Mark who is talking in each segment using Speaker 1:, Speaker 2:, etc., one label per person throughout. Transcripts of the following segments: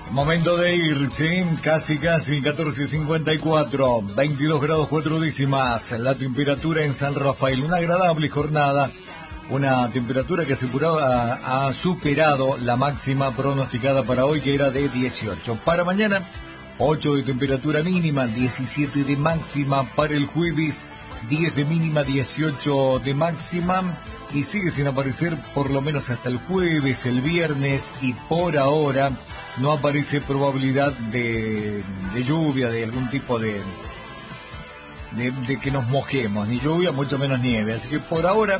Speaker 1: Momento de irse, casi, 14:54, 22 grados 4 décimas, la temperatura en San Rafael, una agradable jornada, una temperatura que ha superado la máxima pronosticada para hoy, que era de 18. Para mañana, 8 de temperatura mínima, 17 de máxima. Para el jueves, 10 de mínima, 18 de máxima. Y sigue sin aparecer por lo menos hasta el jueves, el viernes, y por ahora no aparece probabilidad de lluvia, de algún tipo de que nos mojemos, ni lluvia, mucho menos nieve. Así que por ahora,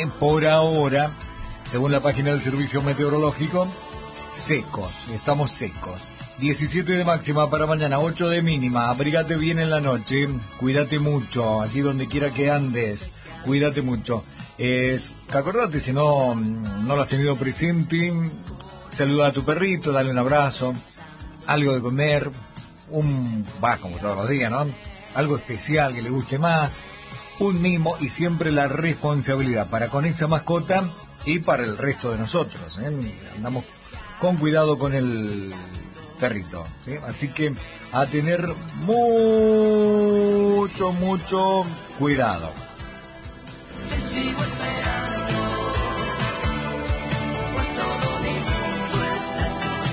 Speaker 1: según la página del Servicio Meteorológico, estamos secos. 17 de máxima para mañana, 8 de mínima. Abrigate bien en la noche, cuídate mucho, allí donde quiera que andes, cuídate mucho. Acordate, si no lo has tenido presente, saluda a tu perrito, dale un abrazo, algo de comer, como todos los días, ¿no? Algo especial que le guste más, un mimo, y siempre la responsabilidad para con esa mascota y para el resto de nosotros, ¿eh? Andamos con cuidado con el perrito, ¿sí? Así que a tener mucho cuidado.
Speaker 2: Te sigo esperando, pues todo mi mundo está a tus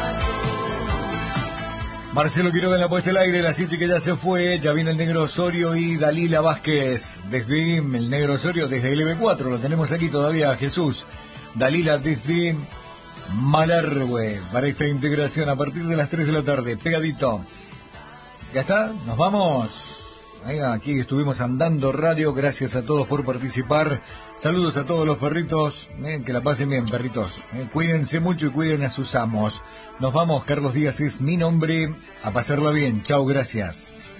Speaker 2: lados.
Speaker 1: Marcelo Quiroga en la puesta al aire, la Chichi que ya se fue, ya viene el Negro Osorio y Dalila Vázquez desde el Negro Osorio, desde el EB4, lo tenemos aquí todavía, Jesús. Dalila desde Malargüe, para esta integración a partir de las 3 de la tarde, pegadito. ¿Ya está? ¿Nos vamos? Aquí estuvimos andando radio, gracias a todos por participar. Saludos a todos los perritos, que la pasen bien, perritos. Cuídense mucho y cuiden a sus amos. Nos vamos, Carlos Díaz es mi nombre, a pasarla bien. Chau, gracias.